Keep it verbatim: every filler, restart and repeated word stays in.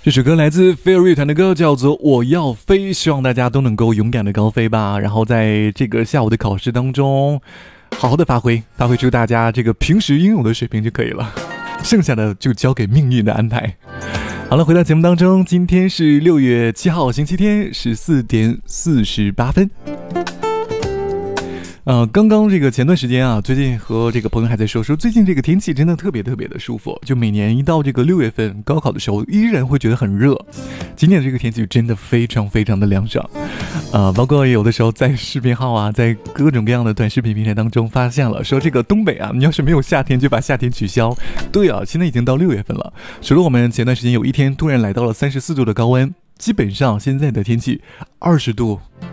这首歌来自飞儿乐团的歌，叫做《我要飞》，希望大家都能够勇敢的高飞吧。然后在这个下午的考试当中，好好的发挥，发挥出大家这个平时应有的水平就可以了，剩下的就交给命运的安排。好了，回到节目当中，今天是六月七号，星期天，十四点四十八分。呃，刚刚这个前段时间啊，最近和这个朋友还在说说，最近这个天气真的特别特别的舒服。就每年一到这个六月份高考的时候，依然会觉得很热。今年的这个天气真的非常非常的凉爽，呃，包括有的时候在视频号啊，在各种各样的短视频平台当中发现了，说这个东北啊，你要是没有夏天就把夏天取消。对啊，现在已经到六月份了，除了我们前段时间有一天突然来到了三十四度的高温，基本上现在的天气二十度